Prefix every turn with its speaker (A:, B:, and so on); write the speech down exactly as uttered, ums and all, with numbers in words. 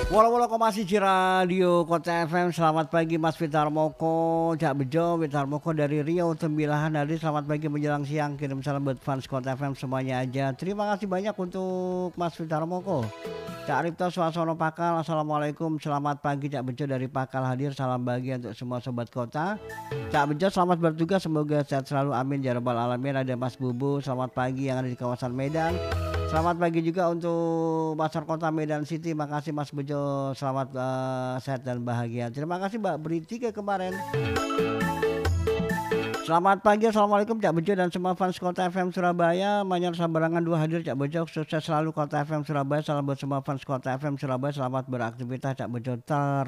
A: Walo-walo kok masih di radio Kota F M. Selamat pagi Mas Vitar Moko, Cak Bejo, Vitar Moko dari Riau Tembilahan. Dari selamat pagi menjelang siang. Kirim salam buat fans Kota F M semuanya aja. Terima kasih banyak untuk Mas Vitar Moko. Cak Ripto Suasono Pakal, Assalamualaikum. Selamat pagi Cak Bejo dari Pakal hadir. Salam bahagia untuk semua sobat kota. Cak Bejo selamat bertugas. Semoga sehat selalu. Amin ya rabbal alamin. Ada Mas Bubu. Selamat pagi yang ada di kawasan Medan. Selamat pagi juga untuk Pasar Kota Medan City. Makasih Mas Bejo. Selamat uh, sehat dan bahagia. Terima kasih Mbak Briti ke kemarin. Selamat pagi, Assalamualaikum Cak Bejo dan semua fans Kota F M Surabaya. Manyar Sabarangan dua hadir Cak Bejo. Sukses selalu Kota F M Surabaya. Salam buat semua fans Kota F M Surabaya. Selamat beraktivitas Cak Bejo.